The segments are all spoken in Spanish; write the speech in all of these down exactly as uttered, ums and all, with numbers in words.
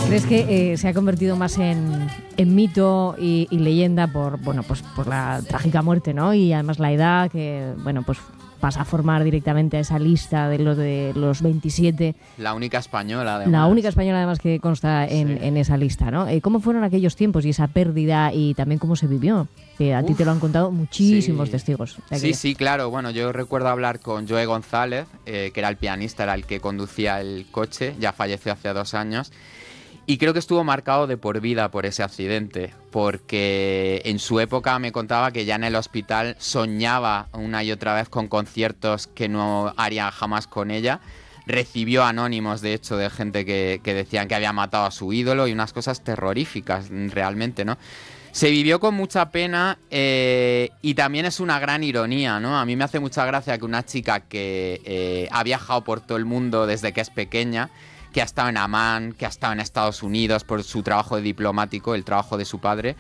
¿Crees que eh, se ha convertido más en, en mito y, y leyenda por, bueno, pues por la trágica muerte, ¿no? Y además la edad, que bueno, pues pasa a formar directamente esa lista de los de los veintisiete. La única española, además. La única española, además, que consta en, sí. en esa lista, ¿no? Eh, ¿Cómo fueron aquellos tiempos y esa pérdida y también cómo se vivió? Que a Uf, ti te lo han contado muchísimos sí. testigos. Sí, sí, claro. Bueno, yo recuerdo hablar con Joe González, eh, que era el pianista, era el que conducía el coche, ya falleció hace dos años. Y creo que estuvo marcado de por vida por ese accidente, porque en su época me contaba que ya en el hospital soñaba una y otra vez con conciertos que no haría jamás con ella. Recibió anónimos, de hecho, de gente que, que decían que había matado a su ídolo y unas cosas terroríficas realmente, ¿no? Se vivió con mucha pena eh, y también es una gran ironía, ¿no? A mí me hace mucha gracia que una chica que eh, ha viajado por todo el mundo desde que es pequeña, que ha estado en Amán, que ha estado en Estados Unidos por su trabajo de diplomático, el trabajo de su padre,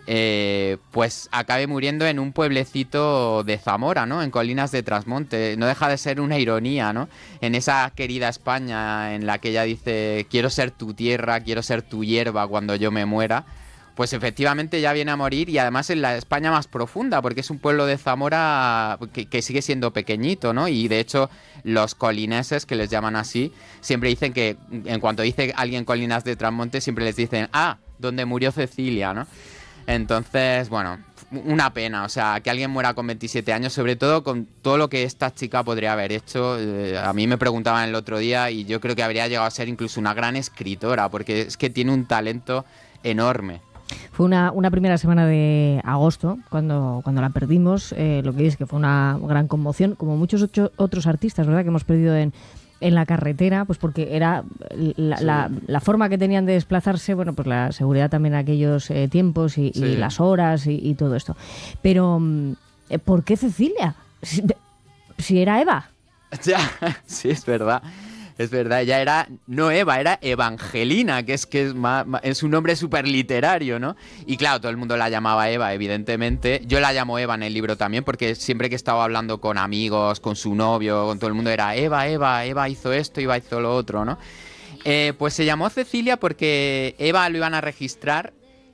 eh, pues acabe muriendo en un pueblecito de Zamora, ¿no? En Colinas de Trasmonte. No deja de ser una ironía, ¿no? En esa querida España en la que ella dice, quiero ser tu tierra, quiero ser tu hierba cuando yo me muera. Pues efectivamente ya viene a morir, y además en la España más profunda, porque es un pueblo de Zamora que, que sigue siendo pequeñito, ¿no? Y de hecho los colineses, que les llaman así, siempre dicen que en cuanto dice alguien Colinas de Trasmonte, siempre les dicen, ah, donde murió Cecilia, ¿no? Entonces, bueno, una pena, o sea, que alguien muera con veintisiete años, sobre todo con todo lo que esta chica podría haber hecho. Eh, a mí me preguntaban el otro día y yo creo que habría llegado a ser incluso una gran escritora, porque es que tiene un talento enorme. Fue una, una primera semana de agosto cuando, cuando la perdimos, eh, lo que es que fue una gran conmoción, como muchos ocho, otros artistas, ¿verdad?, que hemos perdido en, en la carretera, pues porque era la, sí. la, la forma que tenían de desplazarse, bueno, pues la seguridad también en aquellos eh, tiempos y, sí. y las horas y, y todo esto. Pero, ¿por qué Cecilia? Si, si era Eva. Ya, sí, es verdad. Es verdad, ella era, no Eva, era Evangelina, que es que es, más, es un nombre súper literario, ¿no? Y claro, todo el mundo la llamaba Eva, evidentemente. Yo la llamo Eva en el libro también, porque siempre que estaba hablando con amigos, con su novio, con todo el mundo, era Eva, Eva, Eva hizo esto, Eva hizo lo otro, ¿no? Eh, pues se llamó Cecilia porque Eva lo iban a registrar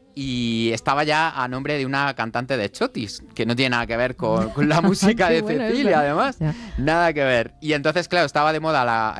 y estaba ya a nombre de una cantante de chotis, que no tiene nada que ver con, con la música de Cecilia, además. Ya. Nada que ver. Y entonces, claro, estaba de moda la,